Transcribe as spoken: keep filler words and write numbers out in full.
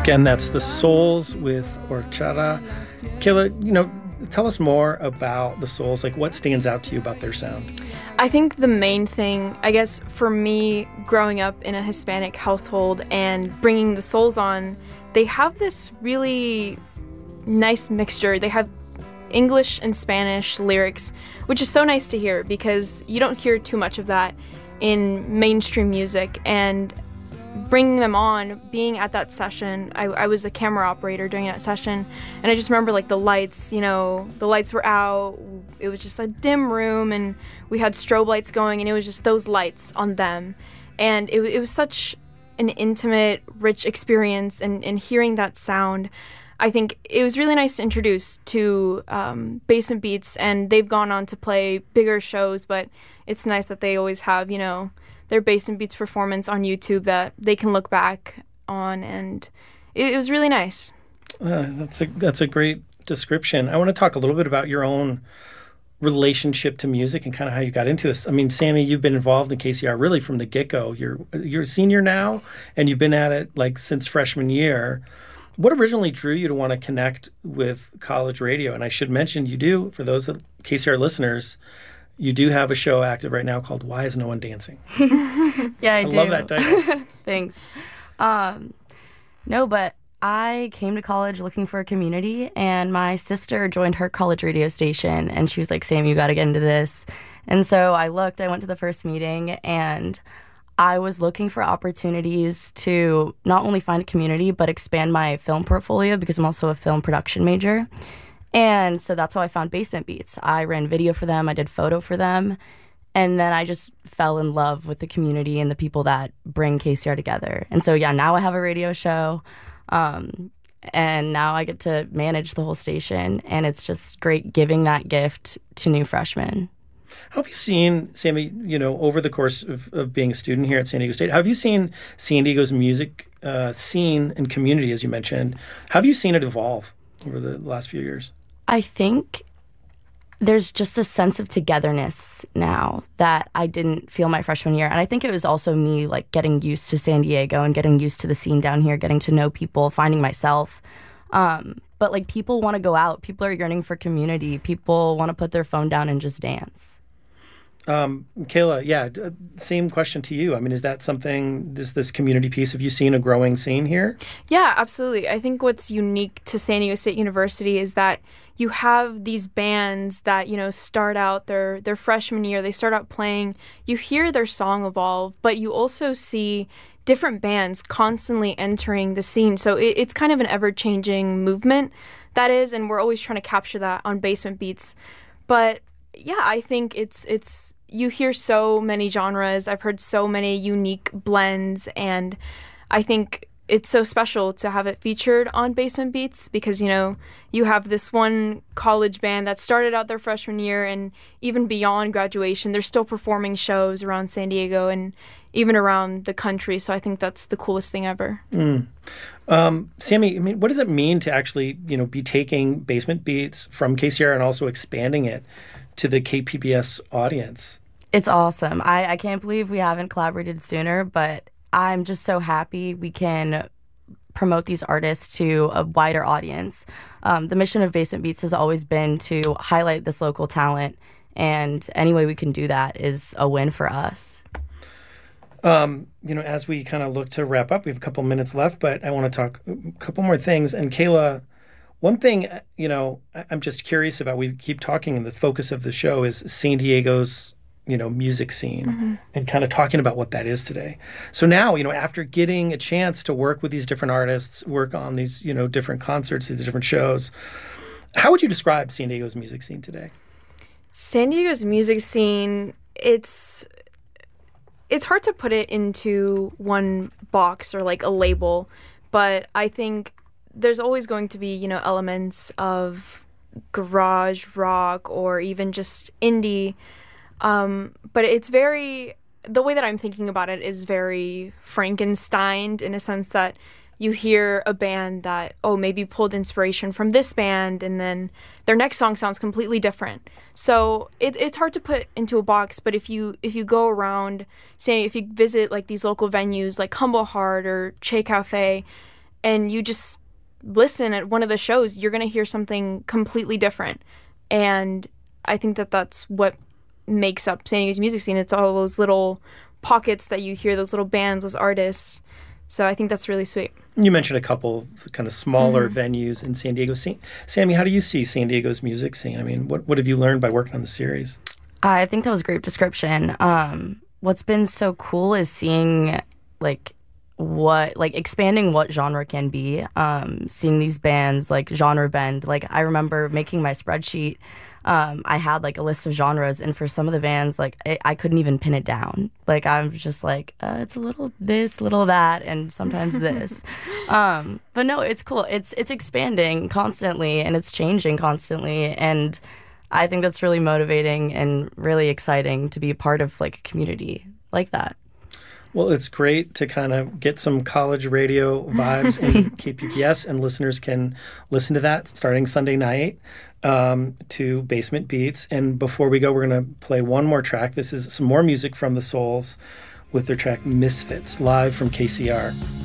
Again, that's The Souls with Horchata. Kayla, you know, tell us more about The Souls. Like, what stands out to you about their sound? I think the main thing, I guess, for me, growing up in a Hispanic household and bringing The Souls on, they have this really nice mixture. They have English and Spanish lyrics, which is so nice to hear because you don't hear too much of that in mainstream music. And bringing them on, being at that session, I, I was a camera operator during that session, and I just remember like the lights, you know, the lights were out, it was just a dim room, and we had strobe lights going, and it was just those lights on them, and it, it was such an intimate, rich experience, and, and hearing that sound, I think it was really nice to introduce to um, Basement Beats, and they've gone on to play bigger shows, but it's nice that they always have, you know, their Basement Beats performance on YouTube that they can look back on, and it, it was really nice. Uh, that's a that's a great description. I want to talk a little bit about your own relationship to music and kind of how you got into this. I mean, Sammy, you've been involved in K C R really from the get-go. You're you're a senior now, and you've been at it like since freshman year. What originally drew you to want to connect with college radio? And I should mention, you do, for those K C R listeners, you do have a show active right now called Why Is No One Dancing? Yeah, I, I do. love that title. Thanks. Um, no, but I came to college looking for a community, and my sister joined her college radio station, and she was like, Sam, you got to get into this. And so I looked, I went to the first meeting, and I was looking for opportunities to not only find a community, but expand my film portfolio because I'm also a film production major. And so that's how I found Basement Beats. I ran video for them, I did photo for them, and then I just fell in love with the community and the people that bring K C R together. And so, yeah, now I have a radio show, um, and now I get to manage the whole station, and it's just great giving that gift to new freshmen. How have you seen, Sammy, you know, over the course of, of being a student here at San Diego State, how have you seen San Diego's music uh, scene and community, as you mentioned? How have you seen it evolve over the last few years? I think there's just a sense of togetherness now that I didn't feel my freshman year. And I think it was also me like getting used to San Diego and getting used to the scene down here, getting to know people, finding myself. Um, but like people want to go out. People are yearning for community. People want to put their phone down and just dance. Um, Kayla, yeah, d- same question to you. I mean, is that something, this this community piece, have you seen a growing scene here? Yeah, absolutely. I think what's unique to San Diego State University is that you have these bands that, you know, start out their, their freshman year, they start out playing, you hear their song evolve, but you also see different bands constantly entering the scene. So it, it's kind of an ever-changing movement, that is, and we're always trying to capture that on Basement Beats. But yeah, I think it's it's you hear so many genres. I've heard so many unique blends, and I think it's so special to have it featured on Basement Beats because, you know, you have this one college band that started out their freshman year, and even beyond graduation, they're still performing shows around San Diego and even around the country. So I think that's the coolest thing ever. Mm. Um, Sammy, I mean, what does it mean to actually, you know, be taking Basement Beats from K C R and also expanding it to the K P B S audience? It's awesome. I, I can't believe we haven't collaborated sooner, but I'm just so happy we can promote these artists to a wider audience. Um, the mission of Basement Beats has always been to highlight this local talent, and any way we can do that is a win for us. Um, you know, as we kind of look to wrap up, we have a couple minutes left, but I want to talk a couple more things. And Kayla, one thing, you know, I'm just curious about, we keep talking, and the focus of the show is San Diego's, you know, music scene, mm-hmm. and kind of talking about what that is today. So now, you know, after getting a chance to work with these different artists, work on these, you know, different concerts, these different shows, how would you describe San Diego's music scene today? San Diego's music scene, it's it's hard to put it into one box or like a label, but I think there's always going to be, you know, elements of garage rock or even just indie. Um, but it's very, the way that I'm thinking about it is very Frankensteined in a sense that you hear a band that, oh, maybe pulled inspiration from this band, and then their next song sounds completely different. So it, it's hard to put into a box, but if you if you go around, say, if you visit like these local venues like Humble Heart or Che Cafe, and you just listen at one of the shows, you're going to hear something completely different. And I think that that's what makes up San Diego's music scene. It's all those little pockets that you hear, those little bands, those artists. So I think that's really sweet. You mentioned a couple of kind of smaller Mm-hmm. venues in San Diego. Sa- Sammy, how do you see San Diego's music scene? I mean, what, what have you learned by working on the series? I think that was a great description. Um, what's been so cool is seeing like what like expanding what genre can be. Um, seeing these bands like genre bend. Like I remember making my spreadsheet. Um, I had like a list of genres, and for some of the bands, like I, I couldn't even pin it down. Like I'm just like uh, it's a little this, little that, and sometimes this. Um, but no, it's cool. It's it's expanding constantly, and it's changing constantly, and I think that's really motivating and really exciting to be a part of like a community like that. Well, it's great to kind of get some college radio vibes in K P P S, and listeners can listen to that starting Sunday night um, to Basement Beats. And before we go, we're going to play one more track. This is some more music from the Souls with their track Misfits, live from K C R.